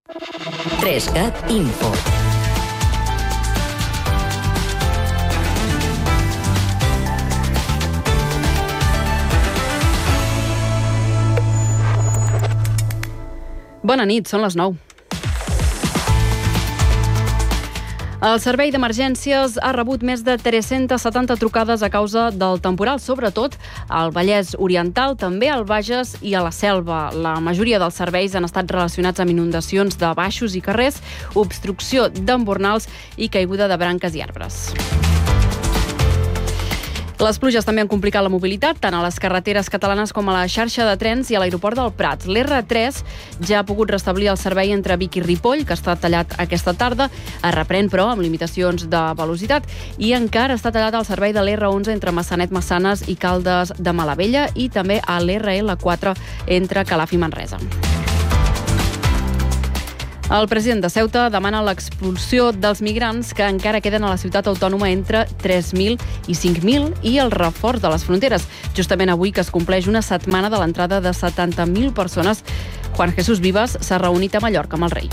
3CAT Info. Bona nit, són les 9. El Servei d'Emergències ha rebut més de 370 trucades a causa del temporal, sobretot al Vallès Oriental, també al Bages i a la Selva. La majoria dels serveis han estat relacionats amb inundacions de baixos i carrers, obstrucció d'embornals i caiguda de branques i arbres. Les pluges també han complicat la mobilitat, tant a les carreteres catalanes com a la xarxa de trens i a l'aeroport del Prat. L'R3 ja ha pogut restablir el servei entre Vic i Ripoll, que està tallat aquesta tarda. Es reprèn, però, amb limitacions de velocitat, i encara està tallat el servei de l'R11 entre Massanet, Massanes i Caldes de Malavella i també a l'RL4 entre Calaf i Manresa. El president de Ceuta demana l'expulsió dels migrants que encara queden a la ciutat autònoma entre 3.000 i 5.000 i el reforç de les fronteres. Justament avui que es compleix una setmana de l'entrada de 70.000 persones, Juan Jesús Vivas s'ha reunit a Mallorca amb el rei.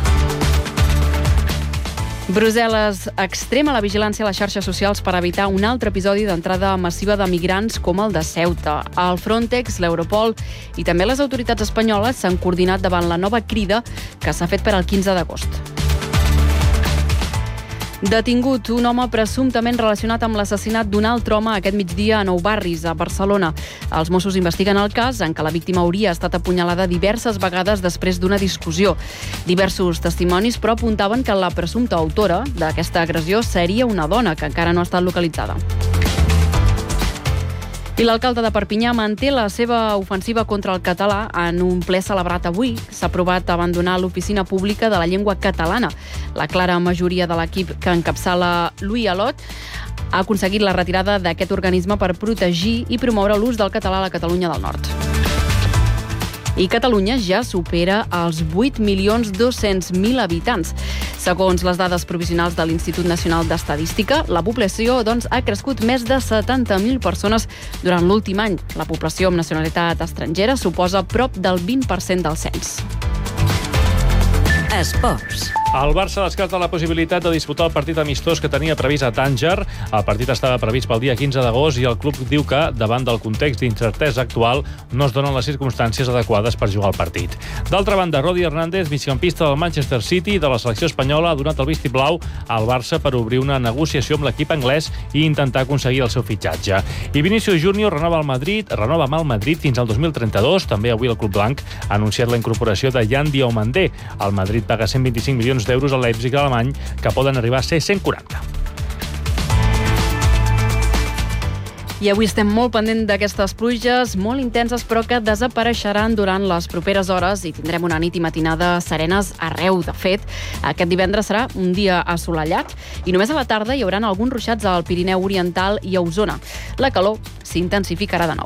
Brussel·les extrema la vigilància a les xarxes socials per evitar un altre episodi d'entrada massiva de migrants com el de Ceuta. El Frontex, l'Europol i també les autoritats espanyoles s'han coordinat davant la nova crida que s'ha fet per al 15 d'agost. Detingut un home presumptament relacionat amb l'assassinat d'un altre home aquest migdia a Nou Barris, a Barcelona. Els Mossos investiguen el cas en què la víctima hauria estat apunyalada diverses vegades després d'una discussió. Diversos testimonis, però, apuntaven que la presumpta autora d'aquesta agressió seria una dona que encara no ha estat localitzada. I l'alcalde de Perpinyà manté la seva ofensiva contra el català en un ple celebrat avui. S'ha aprovat abandonar l'Oficina Pública de la Llengua Catalana. La clara majoria de l'equip que encapçala Louis Alot ha aconseguit la retirada d'aquest organisme per protegir i promoure l'ús del català a la Catalunya del Nord. I Catalunya ja supera els 8.200.000 habitants. Segons les dades provisionals de l'Institut Nacional d'Estadística, la població ha crescut més de 70.000 persones durant l'últim any. La població amb nacionalitat estrangera suposa prop del 20% del cens. Esports. El Barça descarta la possibilitat de disputar el partit amistós que tenia previst a Tànger. El partit estava previst pel dia 15 d'agost i el club diu que, davant del context d'incertesa actual, no es donen les circumstàncies adequades per jugar el partit. D'altra banda, Rodi Hernández, migcampista del Manchester City i de la selecció espanyola, ha donat el vistiplau al Barça per obrir una negociació amb l'equip anglès i intentar aconseguir el seu fitxatge. I Vinícius Júnior renova amb el Madrid fins al 2032. També avui el club blanc ha anunciat la incorporació de Yan Diomandé. El Madrid paga 125 milions d'euros al Leipzig alemany, que poden arribar a ser 140. I avui estem molt pendents d'aquestes pluges, molt intenses, però que desapareixeran durant les properes hores i tindrem una nit i matinada serenes arreu. De fet, aquest divendres serà un dia assolellat i només a la tarda hi haurà alguns ruixats al Pirineu Oriental i a Osona. La calor s'intensificarà de nou.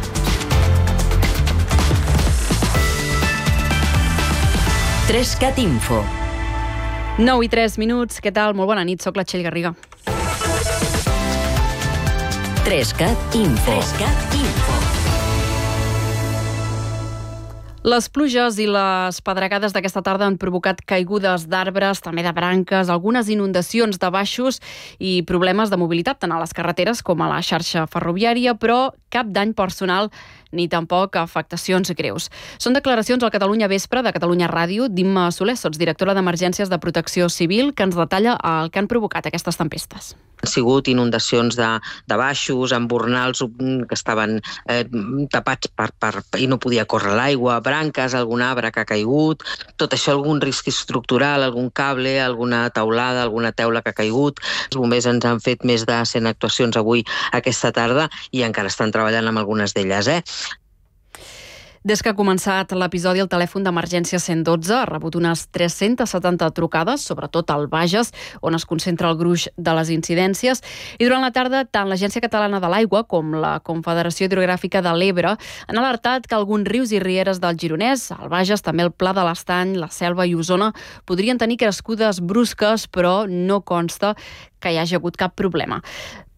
3CAT Info. 9 i 3 minuts. Què tal? Molt bona nit. Soc la Txell Garriga. 3CAT Info. 3CAT Info. Les pluges i les pedregades d'aquesta tarda han provocat caigudes d'arbres, també de branques, algunes inundacions de baixos i problemes de mobilitat tant a les carreteres com a la xarxa ferroviària, però cap dany personal ni tampoc afectacions greus. Són declaracions al Catalunya Vespre de Catalunya Ràdio d'Imma Soler, sotsdirectora d'Emergències de Protecció Civil, que ens detalla el que han provocat aquestes tempestes. Han sigut inundacions de baixos, embornals que estaven tapats i no podia córrer l'aigua, branques, algun arbre que ha caigut, tot això, algun risc estructural, algun cable, alguna teulada, alguna teula que ha caigut. Els bombers ens han fet més de 100 actuacions avui aquesta tarda i encara estan treballant amb algunes d'elles. Des que ha començat l'episodi, el telèfon d'emergència 112 ha rebut unes 370 trucades, sobretot al Bages, on es concentra el gruix de les incidències. I durant la tarda, tant l'Agència Catalana de l'Aigua com la Confederació Hidrogràfica de l'Ebre han alertat que alguns rius i rieres del Gironès, el Bages, també el Pla de l'Estany, la Selva i Osona, podrien tenir crescudes brusques, però no consta que hi hagi hagut cap problema.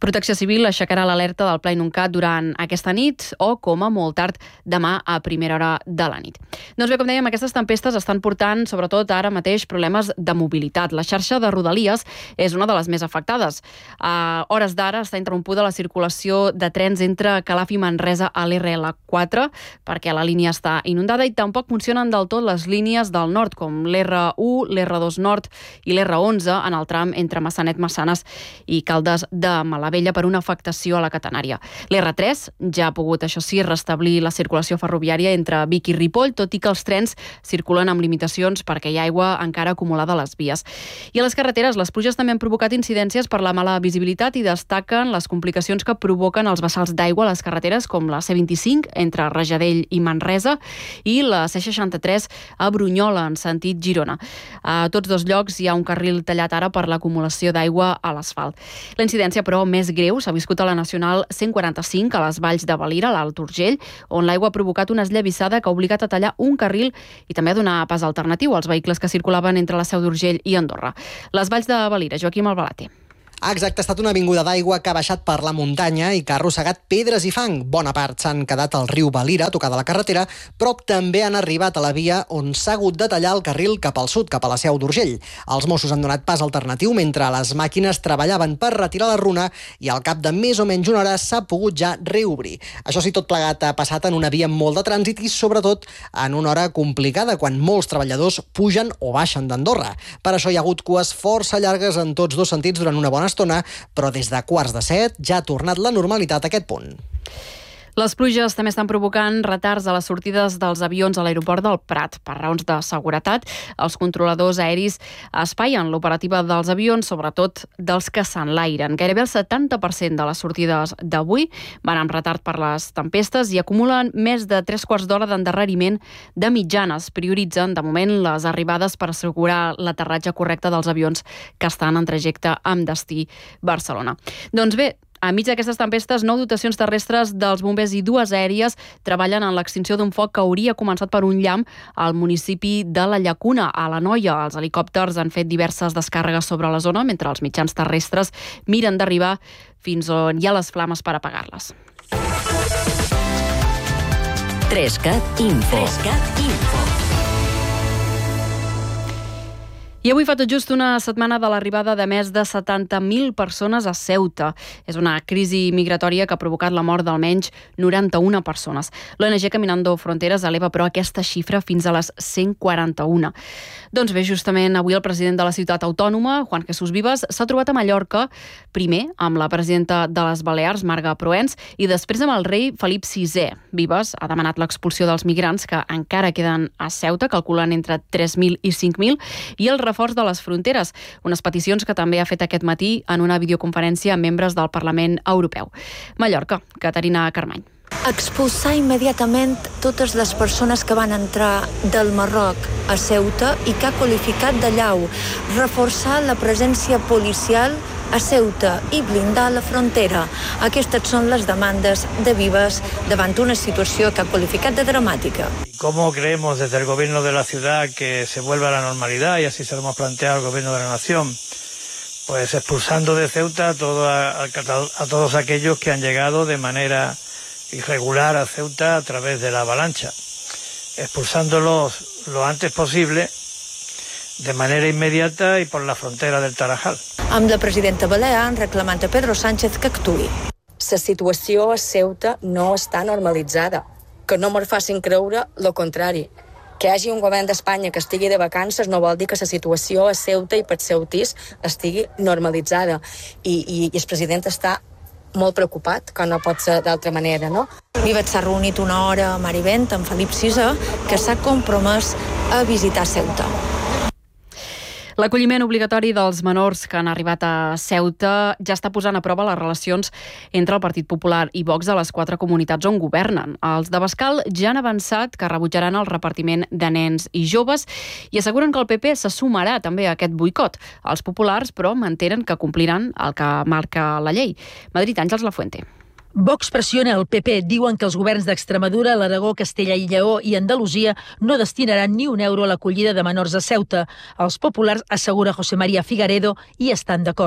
Protecció Civil aixecarà l'alerta del Pla Inuncat durant aquesta nit o, com a molt tard, demà a primera hora de la nit. Doncs bé, com dèiem, aquestes tempestes estan portant, sobretot ara mateix, problemes de mobilitat. La xarxa de Rodalies és una de les més afectades. A hores d'ara està interrompuda la circulació de trens entre Calaf i Manresa a l'RL4 perquè la línia està inundada i tampoc funcionen del tot les línies del nord, com l'R1, l'R2 Nord i l'R11 en el tram entre Massanet, Massanes i Caldes de Malavella per una afectació a la catenària. L'R3 ja ha pogut, això sí, restablir la circulació ferroviària entre Vic i Ripoll, tot i que els trens circulen amb limitacions perquè hi ha aigua encara acumulada a les vies. I a les carreteres, les pluges també han provocat incidències per la mala visibilitat i destaquen les complicacions que provoquen els vessals d'aigua a les carreteres com la C25 entre Rajadell i Manresa i la C63 a Brunyola en sentit Girona. A tots dos llocs hi ha un carril tallat ara per l'acumulació d'aigua a l'asfalt. La incidència, però, més greu s'ha viscut a la Nacional 145 a les valls de Valira, a l'Alt Urgell, on l'aigua ha provocat una esllavissada que ha obligat a tallar un carril i també a donar pas alternatiu als vehicles que circulaven entre la Seu d'Urgell i Andorra. Les valls de Valira, Joaquim Albalate. Exacte, ha estat una avinguda d'aigua que ha baixat per la muntanya i que ha arrossegat pedres i fang. Bona part s'han quedat al riu Valira, tocada la carretera, però també han arribat a la via on s'ha hagut de tallar el carril cap al sud, cap a la Seu d'Urgell. Els Mossos han donat pas alternatiu mentre les màquines treballaven per retirar la runa i al cap de més o menys una hora s'ha pogut ja reobrir. Això sí, tot plegat ha passat en una via amb molt de trànsit i sobretot en una hora complicada quan molts treballadors pugen o baixen d'Andorra. Per això hi ha hagut cues força llargues en tots dos sentits durant una bona estona, però des de 6:45 ja ha tornat la normalitat a aquest punt. Les pluges també estan provocant retards a les sortides dels avions a l'aeroport del Prat. Per raons de seguretat, els controladors aeris espaien l'operativa dels avions, sobretot dels que s'enlairen. Gairebé el 70% de les sortides d'avui van amb retard per les tempestes i acumulen més de 3/4 d'hora d'endarreriment de mitjanes. Prioritzen, de moment, les arribades per assegurar l'aterratge correcte dels avions que estan en trajecte amb destí Barcelona. Doncs bé, enmig d'aquestes tempestes, 9 dotacions terrestres dels bombers i 2 aèries treballen en l'extinció d'un foc que hauria començat per un llamp al municipi de la Llacuna, a l'Anoia. Els helicòpters han fet diverses descàrregues sobre la zona, mentre els mitjans terrestres miren d'arribar fins on hi ha les flames per apagar-les. 3CAT Info. I avui fa tot just una setmana de l'arribada de més de 70.000 persones a Ceuta. És una crisi migratòria que ha provocat la mort d'almenys 91 persones. L'ONG Caminando Fronteres eleva, però, aquesta xifra fins a les 141. Doncs bé, justament avui el president de la ciutat autònoma, Juan Jesús Vives, s'ha trobat a Mallorca, primer amb la presidenta de les Balears, Marga Proens, i després amb el rei Felip VI. Vives ha demanat l'expulsió dels migrants que encara queden a Ceuta, calculant entre 3.000 i 5.000, i el reforç de les fronteres, unes peticions que també ha fet aquest matí en una videoconferència amb membres del Parlament Europeu. Mallorca, Caterina Carmany. Expulsar immediatament totes les persones que van entrar del Marroc a Ceuta i que ha qualificat de llau, reforçar la presència policial a Ceuta i blindar la frontera. Aquestes són les demandes de Vives davant una situació que ha qualificat de dramàtica. ¿Cómo creemos desde el gobierno de la ciudad que se vuelva a la normalidad? Y así se lo hemos planteado al gobierno de la nación. Pues expulsando de Ceuta a todos aquellos que han llegado de manera irregular a Ceuta a través de la avalancha. Expulsándolos lo antes posible, de manera inmediata i per la frontera del Tarajal. Amb la presidenta balear reclamant a Pedro Sánchez que actuï. La situació a Ceuta no està normalitzada. Que no me'n facin creure el contrari. Que hi hagi un govern d'Espanya que estigui de vacances no vol dir que la situació a Ceuta i per ceutís estigui normalitzada. I el president està molt preocupat, que no pot ser d'altra manera, no? Vives s'ha reunit una hora a Marivent amb Felip VI, que s'ha compromès a visitar Ceuta. L'acolliment obligatori dels menors que han arribat a Ceuta ja està posant a prova les relacions entre el Partit Popular i Vox a les 4 comunitats on governen. Els de Bascal ja han avançat que rebutjaran el repartiment de nens i joves i asseguren que el PP se sumarà també a aquest boicot. Els populars, però, mantenen que compliran el que marca la llei. Madrid, Àngels Lafuente. Vox pressiona el PP. Diuen que els governs d'Extremadura, l'Aragó, Castella i Lleó i Andalusia no destinaran ni un euro a l'acollida de menors a Ceuta. Els populars, assegura José María Figaredo, hi estan d'acord.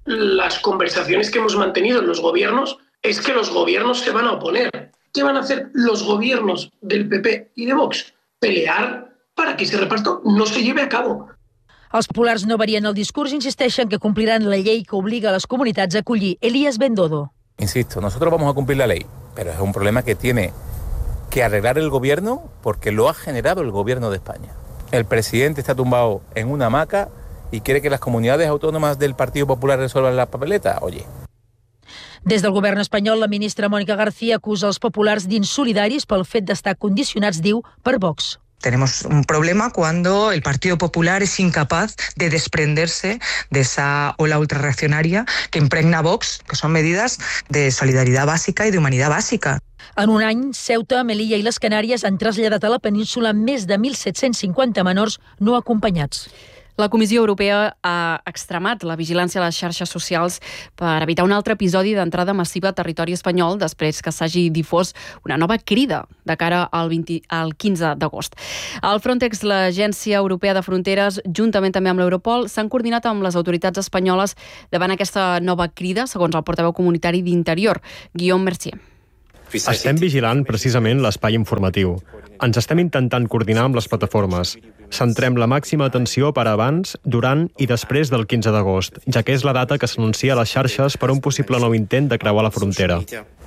las conversaciones que hemos mantenido en los gobiernos es que los gobiernos se van a oponer. ¿Qué van a hacer los gobiernos del PP y de Vox? Pelear para que ese reparto no se lleve a cabo. Els populars no varien el discurs i insisteixen que compliran la llei que obliga a les comunitats a acollir. Elías Bendodo. Insisto, nosotros vamos a cumplir la ley, pero es un problema que tiene que arreglar el gobierno porque lo ha generado el gobierno de España. El presidente está tumbado en una hamaca y quiere que las comunidades autónomas del Partido Popular resuelvan la papeleta. Oye. Des del govern espanyol, la ministra Mónica García acusa els populars d'insolidaris pel fet d'estar condicionats, diu, per Vox. Tenemos un problema cuando el Partido Popular es incapaz de desprenderse de esa ola ultrarreaccionaria que impregna Vox, que son medidas de solidaridad básica y de humanidad básica. En un any, Ceuta, Melilla i les Canàries han traslladat a la península més de 1.750 menors no acompanyats. La Comissió Europea ha extremat la vigilància a les xarxes socials per evitar un altre episodi d'entrada massiva a territori espanyol després que s'hagi difós una nova crida de cara al 15 d'agost. Al Frontex, l'Agència Europea de Fronteres, juntament també amb l'Europol, s'han coordinat amb les autoritats espanyoles davant aquesta nova crida, segons el portaveu comunitari d'Interior, Guillaume Mercier. Estem vigilant precisament l'espai informatiu. Ens estem intentant coordinar amb les plataformes. Centrem la màxima atenció per abans, durant i després del 15 d'agost, ja que és la data que s'anuncia a les xarxes per un possible nou intent de creuar la frontera.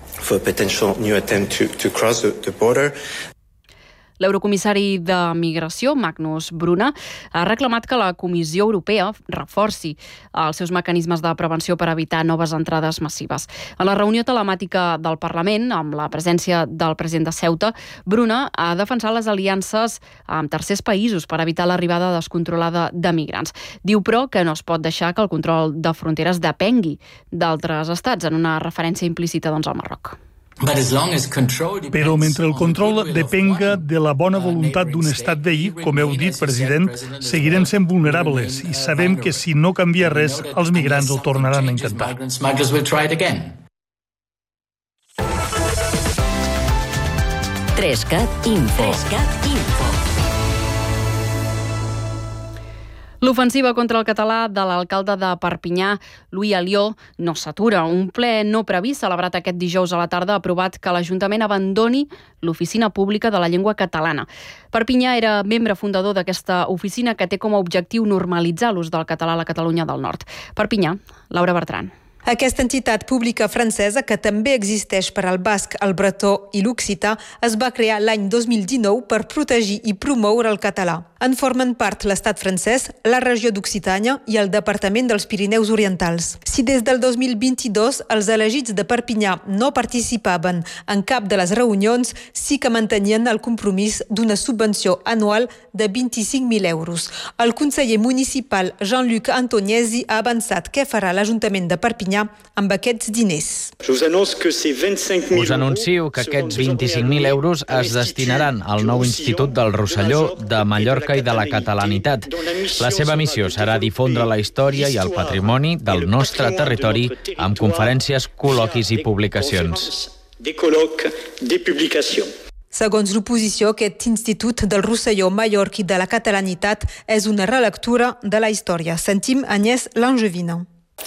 L'eurocomissari de Migració, Magnus Brunner, ha reclamat que la Comissió Europea reforci els seus mecanismes de prevenció per evitar noves entrades massives. A la reunió telemàtica del Parlament, amb la presència del president de Ceuta, Brunner ha defensat les aliances amb tercers països per evitar l'arribada descontrolada de migrants. Diu, però, que no es pot deixar que el control de fronteres depengui d'altres estats, en una referència implícita al Marroc. Però mentre el control depenga de la bona voluntat d'un estat veí, com heu dit, president, seguirem sent vulnerables i sabem que si no canvia res, els migrants ho tornaran a intentar. Trescat Info. L'ofensiva contra el català de l'alcalde de Perpinyà, Louis Alliot, no s'atura. Un ple no previst celebrat aquest dijous a la tarda ha aprovat que l'Ajuntament abandoni l'Oficina Pública de la Llengua Catalana. Perpinyà era membre fundador d'aquesta oficina que té com a objectiu normalitzar l'ús del català a la Catalunya del Nord. Perpinyà, Laura Bertran. Aquesta entitat pública francesa, que també existeix per al basc, el bretó i l'occità, es va crear l'any 2019 per protegir i promoure el català. En formen part l'estat francès, la regió d'Occitània i el departament dels Pirineus Orientals. Si des del 2022 els elegits de Perpinyà no participaven en cap de les reunions, sí que mantenien el compromís d'una subvenció anual de 25.000 euros. El conseller municipal Jean-Luc Antoniesi ha avançat què farà l'Ajuntament de Perpinyà amb aquests diners. Us anuncio que aquests 25.000 euros es destinaran al nou Institut del Rosselló, de Mallorca i de la catalanitat. La seva missió serà difondre la història i el patrimoni del nostre territori amb conferències, col·loquis i publicacions. Segons l'oposició, aquest Institut del Rosselló, Mallorca i de la catalanitat és una relectura de la història. Sentim Agnès Langevina.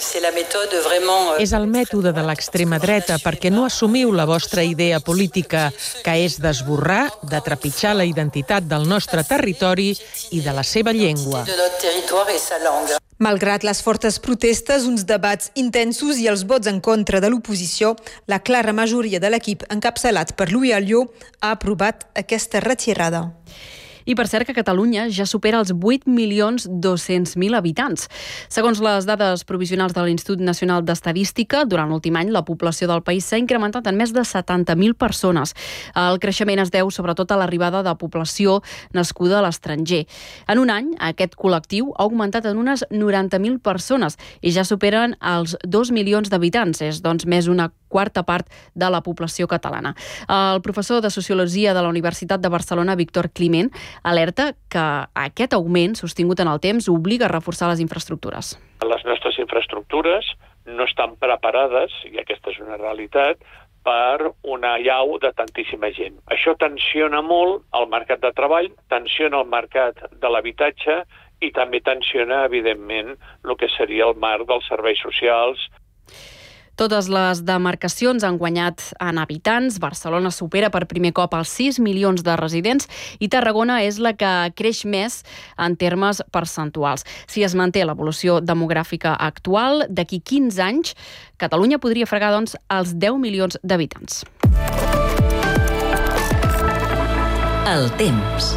És el mètode de l'extrema dreta perquè no assumiu la vostra idea política, que és d'esborrar, de trepitjar la identitat del nostre territori i de la seva llengua. Malgrat les fortes protestes, uns debats intensos i els vots en contra de l'oposició, la clara majoria de l'equip encapçalat per Louis Alliot ha aprovat aquesta retirada. I per cert que Catalunya ja supera els 8.200.000 habitants. Segons les dades provisionals de l'Institut Nacional d'Estadística, durant l'últim any la població del país s'ha incrementat en més de 70.000 persones. El creixement es deu sobretot a l'arribada de població nascuda a l'estranger. En un any, aquest col·lectiu ha augmentat en unes 90.000 persones i ja superen els 2 milions d'habitants. És, doncs, més una quarta part de la població catalana. El professor de Sociologia de la Universitat de Barcelona, Víctor Climent, alerta que aquest augment sostingut en el temps obliga a reforçar les infraestructures. Les nostres infraestructures no estan preparades, i aquesta és una realitat, per una allau de tantíssima gent. Això tensiona molt el mercat de treball, tensiona el mercat de l'habitatge i també tensionar, evidentment, el que seria el marc dels serveis socials. Totes les demarcacions han guanyat en habitants. Barcelona supera per primer cop els 6 milions de residents i Tarragona és la que creix més en termes percentuals. Si es manté l'evolució demogràfica actual, d'aquí 15 anys, Catalunya podria fregar, doncs, els 10 milions d'habitants. El temps.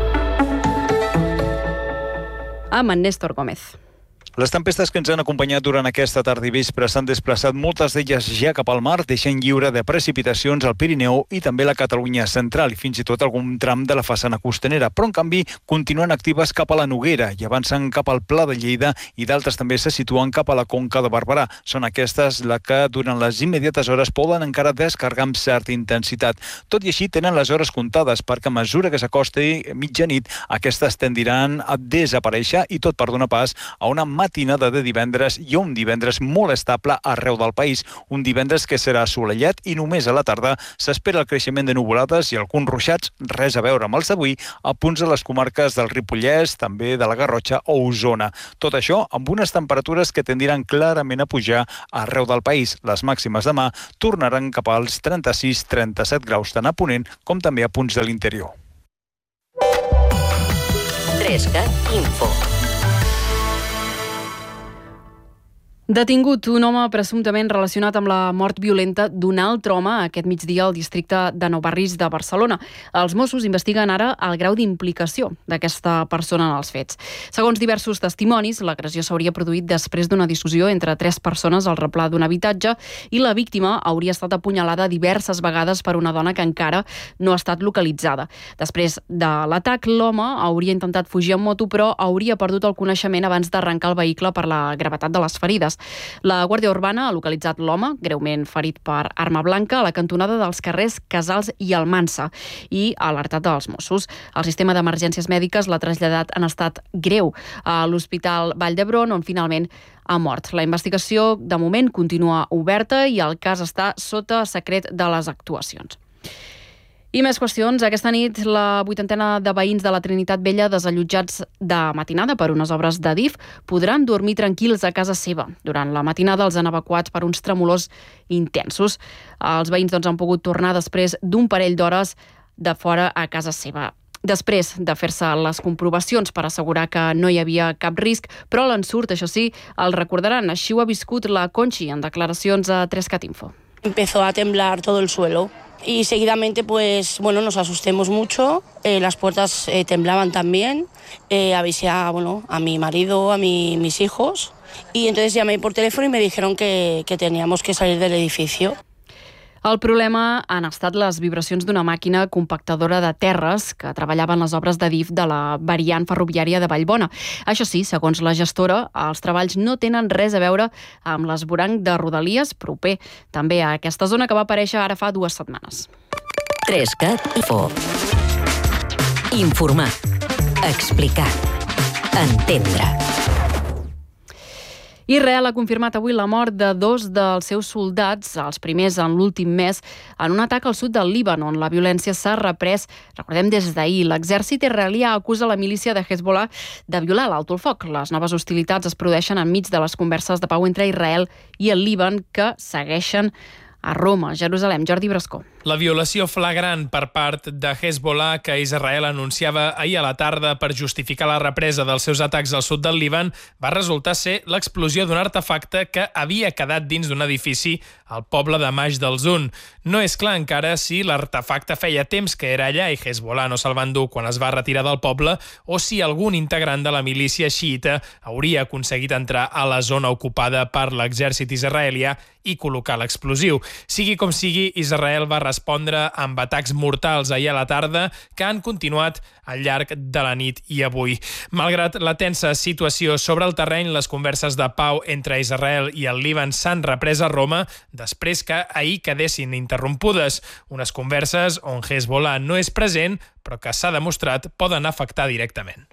Amb en Néstor Gómez. Les tempestes que ens han acompanyat durant aquesta tarda i vespre s'han desplaçat moltes d'elles ja cap al mar, deixant lliure de precipitacions al Pirineu i també la Catalunya central i fins i tot algun tram de la façana costanera, però en canvi continuen actives cap a la Noguera i avancen cap al Pla de Lleida i d'altres també se situen cap a la Conca de Barberà. Són aquestes les que durant les immediates hores poden encara descarregar amb certa intensitat. Tot i així tenen les hores comptades perquè a mesura que s'acosti mitjanit aquestes tendiran a desaparèixer i tot per donar pas a una matinada de divendres i un divendres molt estable arreu del país. Un divendres que serà assolellat i només a la tarda s'espera el creixement de nuvolades i alguns ruixats, res a veure amb els d'avui, a punts de les comarques del Ripollès, també de la Garrotxa o Osona. Tot això amb unes temperatures que tendiran clarament a pujar arreu del país. Les màximes demà tornaran cap als 36-37 graus tant a Ponent com també a punts de l'interior. 3CAT Info. Detingut un home presumptament relacionat amb la mort violenta d'un altre home aquest migdia al districte de Nou Barris de Barcelona. Els Mossos investiguen ara el grau d'implicació d'aquesta persona en els fets. Segons diversos testimonis, l'agressió s'hauria produït després d'una discussió entre 3 persones al replà d'un habitatge i la víctima hauria estat apunyalada diverses vegades per una dona que encara no ha estat localitzada. Després de l'atac, l'home hauria intentat fugir en moto, però hauria perdut el coneixement abans d'arrencar el vehicle per la gravetat de les ferides. La Guàrdia Urbana ha localitzat l'home, greument ferit per arma blanca, a la cantonada dels carrers Casals i Almansa i ha alertat als Mossos. El sistema d'emergències mèdiques l'ha traslladat en estat greu a l'Hospital Vall d'Hebron, on finalment ha mort. La investigació, de moment, continua oberta i el cas està sota secret de les actuacions. I més qüestions. Aquesta nit, la 80ena de veïns de la Trinitat Vella desallotjats de matinada per unes obres d'Adif podran dormir tranquils a casa seva. Durant la matinada els han evacuats per uns tremolors intensos. Els veïns han pogut tornar després d'un parell d'hores de fora a casa seva. Després de fer-se les comprovacions per assegurar que no hi havia cap risc, però l'ensurt, això sí, el recordaran. Així ho ha viscut la Conchi en declaracions a 3CAT Info. Empezó a temblar todo el suelo. Y seguidamente, nos asustemos mucho, las puertas temblaban también, avisé a mi marido, a mis hijos, y entonces llamé por teléfono y me dijeron que teníamos que salir del edificio. El problema han estat les vibracions d'una màquina compactadora de terres que treballava en les obres d'Adif de la variant ferroviària de Vallbona. Això sí, segons la gestora, els treballs no tenen res a veure amb l'esvoranc de Rodalies proper, també a aquesta zona que va aparèixer ara fa 2 setmanes. 3CAT Info. Informar. Explicar. Entendre. Israel ha confirmat avui la mort de 2 dels seus soldats, els primers en l'últim mes, en un atac al sud del Líban, on la violència s'ha reprès, recordem, des d'ahir. L'exèrcit israelià acusa la milícia de Hezbollah de violar l'alto el foc. Les noves hostilitats es produeixen enmig de les converses de pau entre Israel i el Líban, que segueixen a Roma, Jerusalem. Jordi Brascó. La violació flagrant per part de Hezbollah que Israel anunciava ahir a la tarda per justificar la represa dels seus atacs al sud del Líban va resultar ser l'explosió d'un artefacte que havia quedat dins d'un edifici al poble de Maix del Zun. No és clar encara si l'artefacte feia temps que era allà i Hezbollah no se'l va endur quan es va retirar del poble o si algun integrant de la milícia xiita hauria aconseguit entrar a la zona ocupada per l'exèrcit israelià i col·locar l'explosiu. Sigui com sigui, Israel va respondre amb atacs mortals ahir a la tarda que han continuat al llarg de la nit i avui. Malgrat la tensa situació sobre el terreny, les converses de pau entre Israel i el Líban s'han reprès a Roma després que ahir quedessin interrompudes. Unes converses on Hezbollah no és present, però que s'ha demostrat poden afectar directament.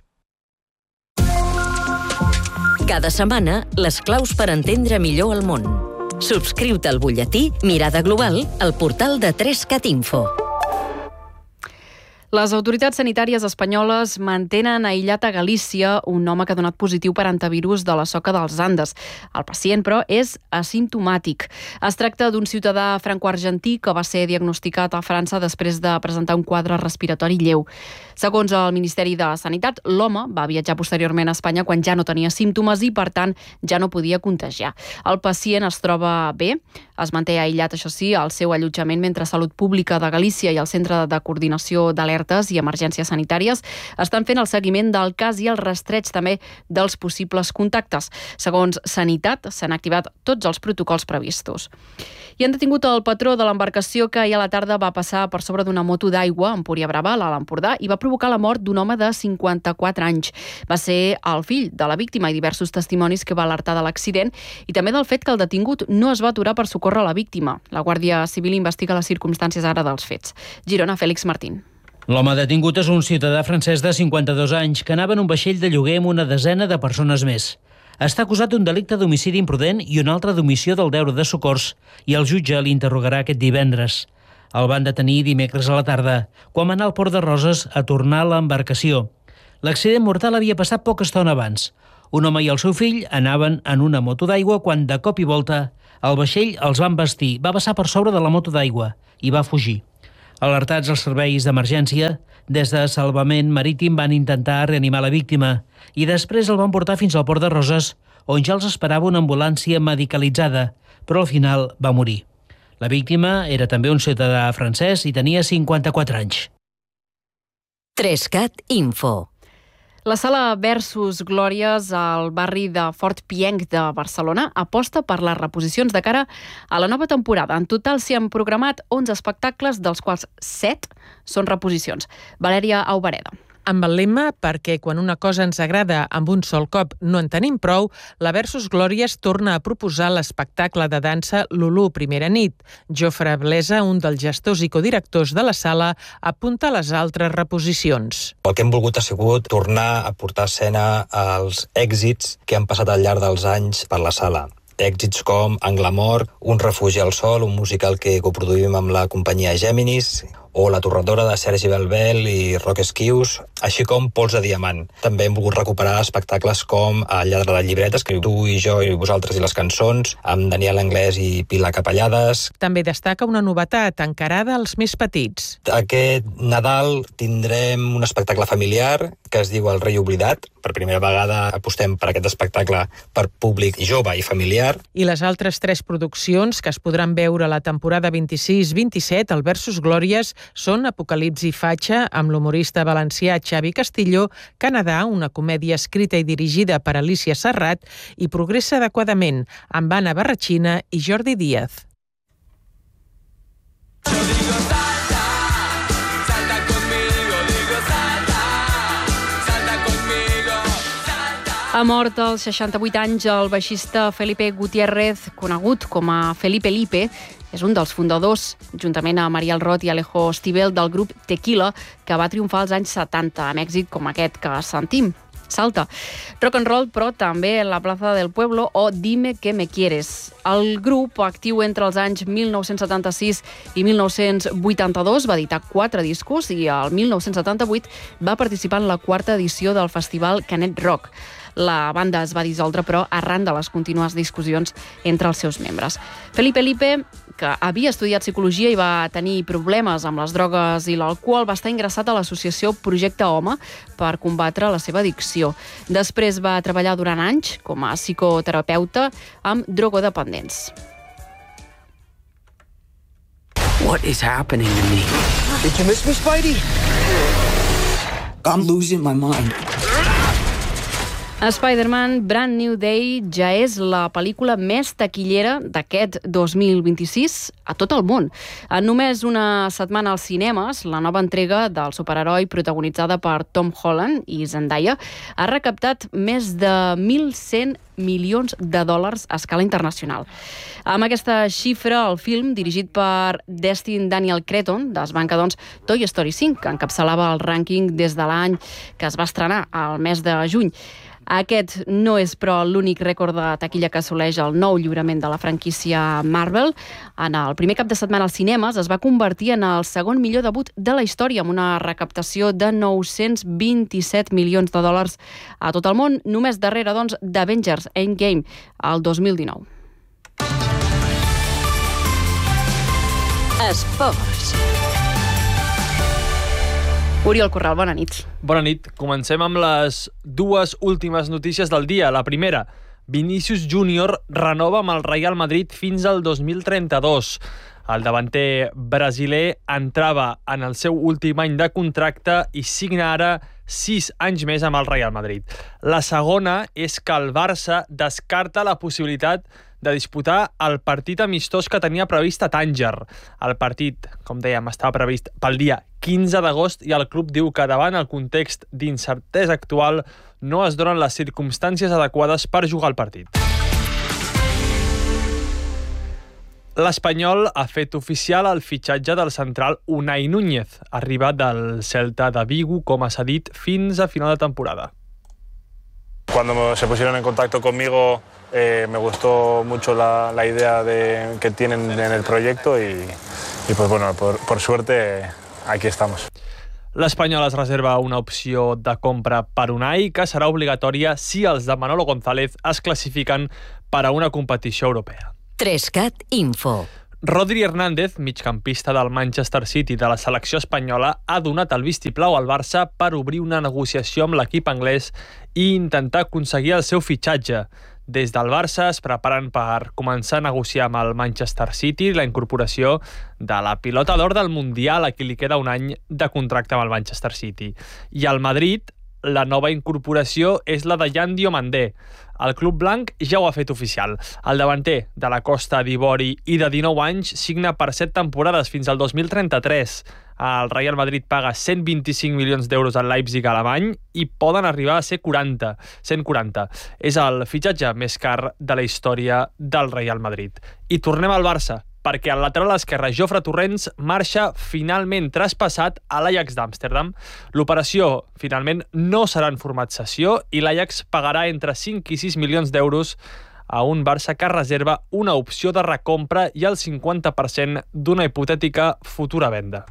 Cada setmana, les claus per entendre millor el món. Subscriu-te al butlletí Mirada Global al portal de 3CAT Info. Les autoritats sanitàries espanyoles mantenen aïllat a Galícia un home que ha donat positiu per antivirus de la soca dels Andes. El pacient, però, és asimptomàtic. Es tracta d'un ciutadà franco-argentí que va ser diagnosticat a França després de presentar un quadre respiratori lleu. Segons el Ministeri de Sanitat, l'home va viatjar posteriorment a Espanya quan ja no tenia símptomes i, per tant, ja no podia contagiar. El pacient es troba bé, es manté aïllat, això sí, al seu allotjament mentre Salut Pública de Galícia i el Centre de Coordinació d'Alertes i Emergències Sanitàries estan fent el seguiment del cas i el rastreig també dels possibles contactes. Segons Sanitat, s'han activat tots els protocols previstos. I han detingut el patró de l'embarcació que ahir a la tarda va passar per sobre d'una moto d'aigua a Empuriabrava, a l'Empordà, i va provocar la mort d'un home de 54 anys. Va ser el fill de la víctima i diversos testimonis que va alertar de l'accident i també del fet que el detingut no es va aturar per socórrer la víctima. La Guàrdia Civil investiga les circumstàncies ara dels fets. Girona, Fèlix Martín. L'home detingut és un ciutadà francès de 52 anys que anava en un vaixell de lloguer amb una desena de persones més. Està acusat d'un delicte d'homicidi imprudent i un altre d'omissió del deure de socors i el jutge l'interrogarà aquest divendres. El van detenir dimecres a la tarda, quan va anar al Port de Roses a tornar a l'embarcació. L'accident mortal havia passat poca estona abans. Un home i el seu fill anaven en una moto d'aigua quan, de cop i volta, el vaixell els va embestir, va passar per sobre de la moto d'aigua i va fugir. Alertats els serveis d'emergència, des de Salvament Marítim van intentar reanimar la víctima i després el van portar fins al Port de Roses, on ja els esperava una ambulància medicalitzada, però al final va morir. La víctima era també un ciutadà francès i tenia 54 anys. 3CAT Info. La sala Versus Glòries al barri de Fort Pienc de Barcelona aposta per les reposicions de cara a la nova temporada. En total s'hi han programat 11 espectacles, dels quals 7 són reposicions. Valèria Aubareda. Amb el lema «Perquè quan una cosa ens agrada amb un sol cop no en tenim prou», la Versus Glòries torna a proposar l'espectacle de dansa Lulú Primera Nit. Jofre Blesa, un dels gestors i codirectors de la sala, apunta les altres reposicions. El que hem volgut ha sigut tornar a portar a escena els èxits que han passat al llarg dels anys per la sala. Èxits com Anglamor, Un refugi al sol, un musical que coproduïm amb la companyia Géminis, o La torradora de Sergi Belbel i Roc Esquius, així com Pols de diamant. També hem volgut recuperar espectacles com El lladre de llibretes, que tu i jo i vosaltres i les cançons, amb Daniel Anglès i Pilar Capellades. També destaca una novetat encarada als més petits. Aquest Nadal tindrem un espectacle familiar que es diu El rei oblidat. Per primera vegada apostem per aquest espectacle per públic jove i familiar. I les altres 3 produccions que es podran veure a la temporada 26-27 al Versus Glòries són Apocalipsi Fatxa, amb l'humorista valencià Xavi Castillo, Canadà, una comèdia escrita i dirigida per Alicia Serrat, i Progressa adequadament, amb Anna Barrachina i Jordi Díaz. Ha mort als 68 anys el baixista Felipe Gutiérrez, conegut com a Felipe Lipe. És un dels fundadors, juntament a Mariel Roth i Alejo Stivel, del grup Tequila, que va triomfar als anys 70 amb èxit com aquest que sentim, Salta. Rock and roll, però també en la Plaza del Pueblo o Dime que me quieres. El grup, actiu entre els anys 1976 i 1982, va editar 4 discos i el 1978 va participar en la 4ª edició del festival Canet Rock. La banda es va dissoldre, però, arran de les contínues discussions entre els seus membres. Felipe Lipe, que havia estudiat psicologia i va tenir problemes amb les drogues i l'alcohol, va estar ingressat a l'associació Projecte Home per combatre la seva addicció. Després va treballar durant anys com a psicoterapeuta amb drogodependents. What is happening to me? Did you miss me, Spidey? I'm losing my mind. Spider-Man Brand New Day ja és la pel·lícula més taquillera d'aquest 2026 a tot el món. En només una setmana als cinemes, la nova entrega del superheroi protagonitzada per Tom Holland i Zendaya ha recaptat més de 1.100 milions de dòlars a escala internacional. Amb aquesta xifra, el film, dirigit per Destin Daniel Cretton, desbanca, doncs, Toy Story 5, que encapçalava el rànquing des de l'any que es va estrenar, al mes de juny. Aquest no és, però, l'únic rècord de taquilla que assoleix el nou lliurament de la franquícia Marvel. En el primer cap de setmana als cinemes es va convertir en el segon millor debut de la història, amb una recaptació de 927 milions de dòlars a tot el món, només darrere, doncs, d'Avengers Endgame, el 2019. Esports. Oriol Corral, bona nit. Bona nit. Comencem amb les dues últimes notícies del dia. La primera, Vinícius Júnior renova amb el Real Madrid fins al 2032. El davanter brasiler entrava en el seu últim any de contracte i signa ara 6 anys més amb el Real Madrid. La segona és que el Barça descarta la possibilitat de disputar el partit amistós que tenia previst a Tànger. El partit, com dèiem, estava previst pel dia 15 d'agost i el club diu que davant el context d'incertesa actual no es donen les circumstàncies adequades per jugar el partit. L'Espanyol ha fet oficial el fitxatge del central Unai Núñez, arribat del Celta de Vigo, com ha cedit, fins a final de temporada. Cuando se pusieron en contacto conmigo me gustó mucho la idea que tienen en el proyecto y pues bueno, por suerte aquí estamos. L'Espanyol es reserva una opció de compra per Unai que serà obligatòria si els de Manolo González es classifiquen per a una competició europea. 3CAT Info. Rodri Hernández, migcampista del Manchester City de la selecció espanyola, ha donat el vistiplau al Barça per obrir una negociació amb l'equip anglès i intentar aconseguir el seu fitxatge. Des del Barça es preparen per començar a negociar amb el Manchester City la incorporació de la pilota d'or del Mundial, a qui li queda un any de contracte amb el Manchester City. I al Madrid, la nova incorporació és la de Yan Diomandé. El club blanc ja ho ha fet oficial. El davanter de la Costa d'Ivori i de 19 anys signa per 7 temporades fins al 2033. El Real Madrid paga 125 milions d'euros al Leipzig alemany i poden arribar a ser 140. És el fitxatge més car de la història del Real Madrid. I tornem al Barça, perquè el lateral esquerre Jofre Torrents marxa finalment traspassat a l'Ajax d'Amsterdam. L'operació finalment no serà en format cessió i l'Ajax pagarà entre 5 i 6 milions d'euros a un Barça que reserva una opció de recompra i el 50% d'una hipotètica futura venda.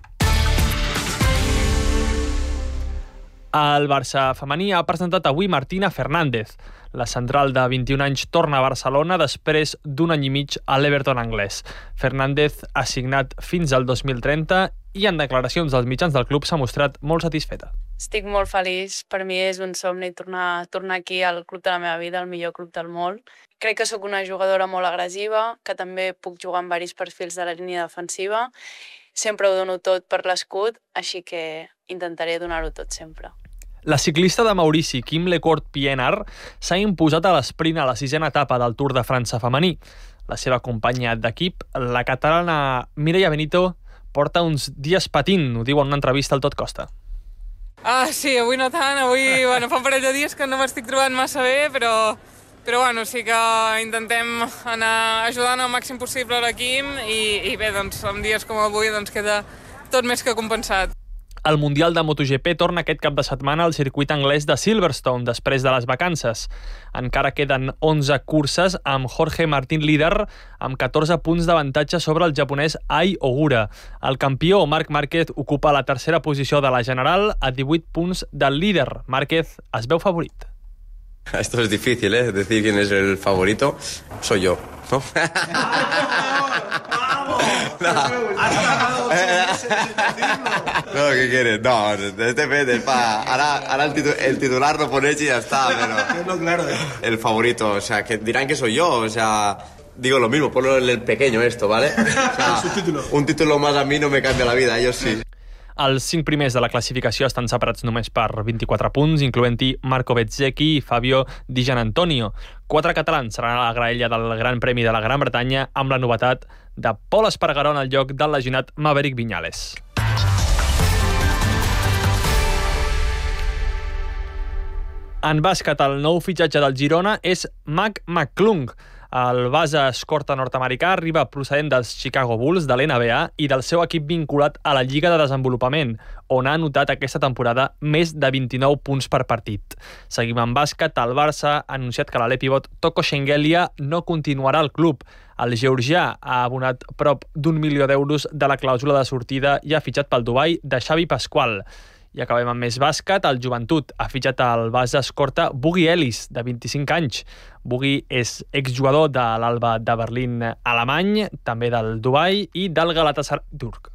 El Barça femení ha presentat avui Martina Fernández. La central de 21 anys torna a Barcelona després d'un any i mig a l'Everton anglès. Fernández ha signat fins al 2030 i en declaracions dels mitjans del club s'ha mostrat molt satisfeta. Estic molt feliç. Per mi és un somni tornar aquí al club de la meva vida, el millor club del món. Crec que sóc una jugadora molt agressiva, que també puc jugar en diversos perfils de la línia defensiva. Sempre ho dono tot per l'escut, així que intentaré donar-ho tot sempre. La ciclista de Maurici, Kim Lecourt-Pienaar, s'ha imposat a l'esprint a la 6a etapa del Tour de França femení. La seva companya d'equip, la catalana Mireia Benito, porta uns dies patint, ho diu en una entrevista al Tot Costa. Sí, avui no tant. Avui fa un parell de dies que no m'estic trobant massa bé, però sí que intentem anar ajudant el màxim possible a l'equip i bé, doncs, en dies com avui queda tot més que compensat. El Mundial de MotoGP torna aquest cap de setmana al circuit anglès de Silverstone després de les vacances. Encara queden 11 curses amb Jorge Martín líder amb 14 punts d'avantatge sobre el japonès Ai Ogura. El campió Marc Márquez ocupa la tercera posició de la general a 18 punts del líder. Márquez es veu favorit. Esto es difícil, decir quién es el favorito. Soy yo, ¿no? No, ¿qué quieres? No, depende. Ahora el titular lo pones y ya está, pero... No, claro. El favorito, o sea, que dirán que soy yo, o sea... Digo lo mismo, ponlo en el pequeño esto, ¿vale? O sea, un título más a mí no me cambia la vida, ellos sí. Els 5 primers de la classificació estan separats només per 24 punts, incloent-hi Marco Bezzecchi i Fabio Di Gianantonio. 4 catalans seran a la graella del Gran Premi de la Gran Bretanya amb la novetat de Pol Espargaró en el lloc del lesionat Maverick Viñales. En bàsquet, el nou fitxatge del Girona és Mac McClung. El base escorta nord-americà arriba procedent dels Chicago Bulls de l'NBA i del seu equip vinculat a la Lliga de Desenvolupament, on ha anotat aquesta temporada més de 29 punts per partit. Seguim amb bàsquet. El Barça ha anunciat que l'alè pivot Toko Shengelia no continuarà al club. El georgià ha abonat prop d'1 milió d'euros de la clàusula de sortida i ha fitxat pel Dubai de Xavi Pasqual. I acabem amb més bàsquet. El Joventut ha fitxat el base escorta Boogie Ellis, de 25 anys. Boogie és exjugador de l'Alba de Berlín alemany, també del Dubai i del Galatasaray turc.